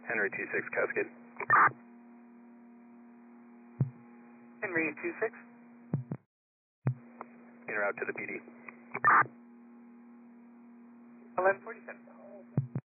Henry 26 Cascade. Henry 26. En route to the PD. 1147.